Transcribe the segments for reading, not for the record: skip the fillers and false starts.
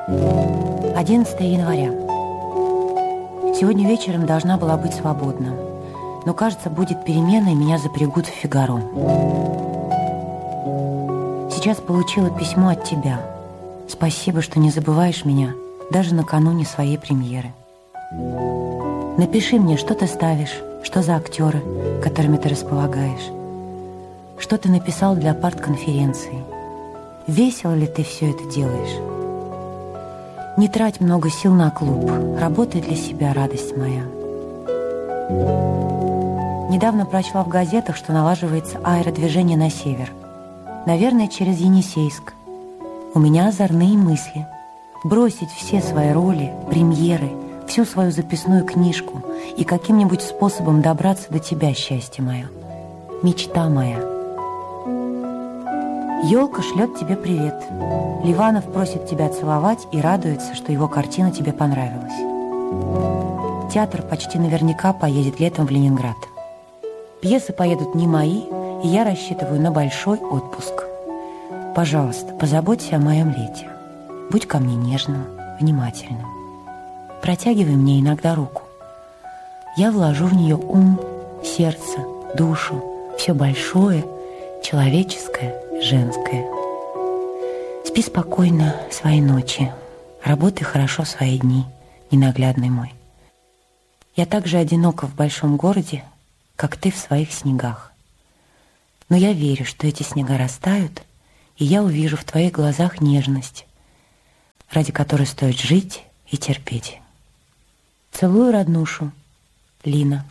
11 января. Сегодня вечером должна была быть свободна, но, кажется, будет перемена, и меня запрягут в «Фигаро». Сейчас получила письмо от тебя. Спасибо, что не забываешь меня даже накануне своей премьеры. Напиши мне, что ты ставишь, что за актеры, которыми ты располагаешь, что ты написал для партконференции. Весело ли ты все это делаешь? Не трать много сил на клуб, работай для себя, радость моя. Недавно прочла в газетах, что налаживается аэродвижение на север. Наверное, через Енисейск. У меня озорные мысли. Бросить все свои роли, премьеры, всю свою записную книжку и каким-нибудь способом добраться до тебя, счастье мое. Мечта моя. Ёлка шлет тебе привет. Ливанов просит тебя целовать и радуется, что его картина тебе понравилась. Театр почти наверняка поедет летом в Ленинград. Пьесы поедут не мои, и я рассчитываю на большой отпуск. Пожалуйста, позаботься о моем лете. Будь ко мне нежным, внимательным. Протягивай мне иногда руку. Я вложу в нее ум, сердце, душу, все большое, человеческое, женское. Спи спокойно свои ночи. Работай хорошо свои дни, ненаглядный мой. Я так же одинока в большом городе, как ты в своих снегах. Но я верю, что эти снега растают, и я увижу в твоих глазах нежность, ради которой стоит жить и терпеть. Целую, роднушу. Лина.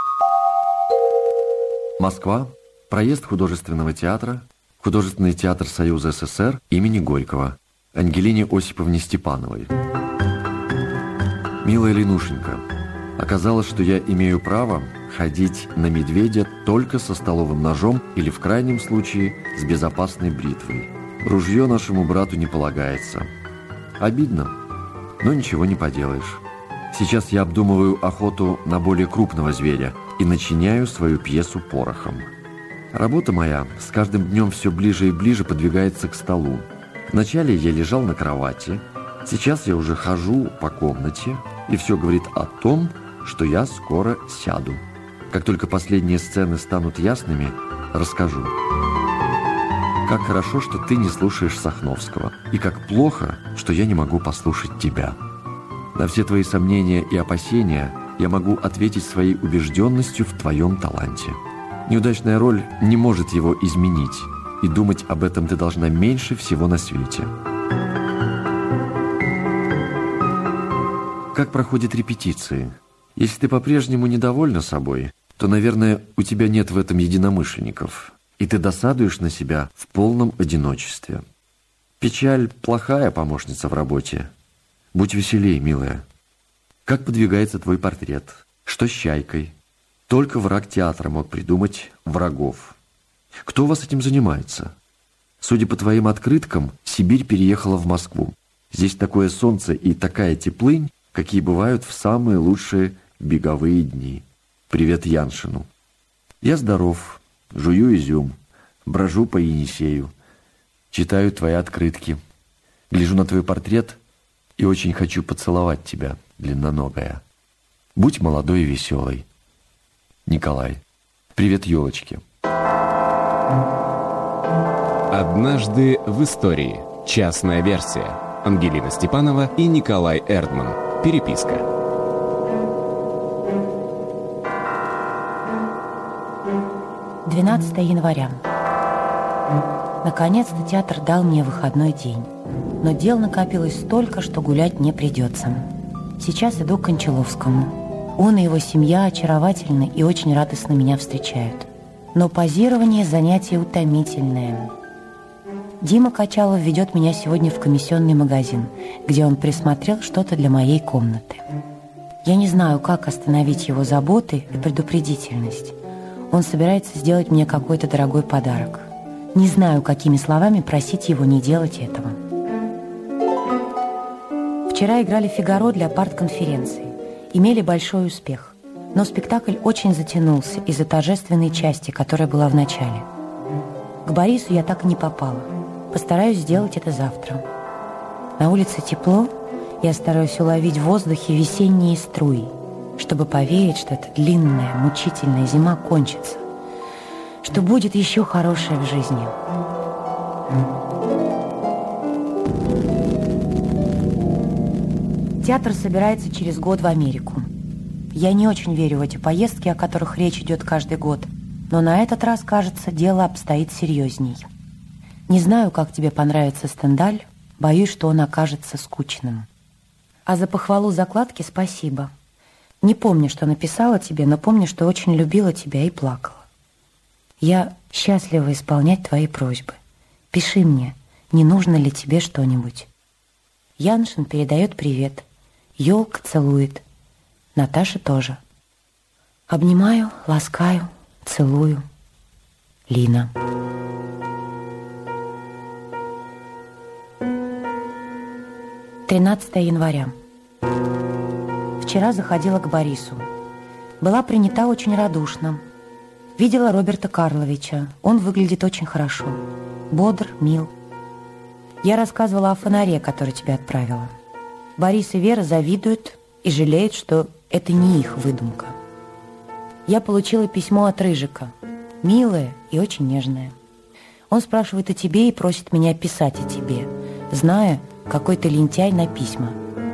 Москва. Проезд художественного театра. Художественный театр Союза СССР имени Горького. Ангелине Осиповне Степановой. Милая Ленушенька, оказалось, что я имею право ходить на медведя только со столовым ножом или, в крайнем случае, с безопасной бритвой. Ружье нашему брату не полагается. Обидно, но ничего не поделаешь. Сейчас я обдумываю охоту на более крупного зверя и начиняю свою пьесу порохом. Работа моя с каждым днем все ближе и ближе подвигается к столу. Вначале я лежал на кровати, сейчас я уже хожу по комнате, и все говорит о том, что я скоро сяду. Как только последние сцены станут ясными, расскажу. Как хорошо, что ты не слушаешь Сахновского, и как плохо, что я не могу послушать тебя. На все твои сомнения и опасения я могу ответить своей убежденностью в твоем таланте. Неудачная роль не может его изменить, и думать об этом ты должна меньше всего на свете. Как проходят репетиции? Если ты по-прежнему недовольна собой, то, наверное, у тебя нет в этом единомышленников, и ты досадуешь на себя в полном одиночестве. Печаль – плохая помощница в работе. Будь веселей, милая. Как подвигается твой портрет? Что с Чайкой? Только враг театра мог придумать врагов. Кто у вас этим занимается? Судя по твоим открыткам, Сибирь переехала в Москву. Здесь такое солнце и такая теплынь, какие бывают в самые лучшие беговые дни. Привет Яншину. Я здоров, жую изюм, брожу по Енисею, читаю твои открытки, гляжу на твой портрет и очень хочу поцеловать тебя, длинноногая. Будь молодой и веселой. Николай. Привет, елочки. Однажды в истории. Частная версия. Ангелина Степанова и Николай Эрдман. Переписка. — 12 января. Наконец-то театр дал мне выходной день. Но дел накопилось столько, что гулять не придется. Сейчас иду к Кончаловскому. Он и его семья очаровательны и очень радостно меня встречают. Но позирование – занятие утомительное. Дима Качалов ведет меня сегодня в комиссионный магазин, где он присмотрел что-то для моей комнаты. Я не знаю, как остановить его заботы и предупредительность. Он собирается сделать мне какой-то дорогой подарок. Не знаю, какими словами просить его не делать этого. Вчера играли «Фигаро» для партконференции. Имели большой успех. Но спектакль очень затянулся из-за торжественной части, которая была в начале. К Борису я так и не попала. Постараюсь сделать это завтра. На улице тепло, я стараюсь уловить в воздухе весенние струи, чтобы поверить, что эта длинная, мучительная зима кончится, что будет еще хорошее в жизни. Театр собирается через год в Америку. Я не очень верю в эти поездки, о которых речь идет каждый год, но на этот раз, кажется, дело обстоит серьезней. Не знаю, как тебе понравится Стендаль, боюсь, что он окажется скучным. А за похвалу закладки спасибо. Не помню, что написала тебе, но помню, что очень любила тебя и плакала. Я счастлива исполнять твои просьбы. Пиши мне, не нужно ли тебе что-нибудь. Яншин передает привет. Ёлка целует. Наташа тоже. Обнимаю, ласкаю, целую. Лина. «13 января. Вчера заходила к Борису. Была принята очень радушно. Видела Роберта Карловича. Он выглядит очень хорошо. Бодр, мил. Я рассказывала о фонаре, который тебе отправила. Борис и Вера завидуют и жалеют, что это не их выдумка. Я получила письмо от Рыжика. Милое и очень нежное. Он спрашивает о тебе и просит меня писать о тебе, зная, какой ты лентяй на письма.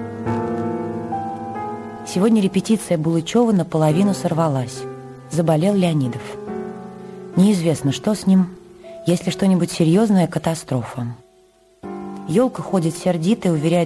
Сегодня репетиция Булычева наполовину сорвалась. Заболел Леонидов. Неизвестно, что с ним. Если что-нибудь серьезное, катастрофа. Ёлка ходит сердитая, уверяет,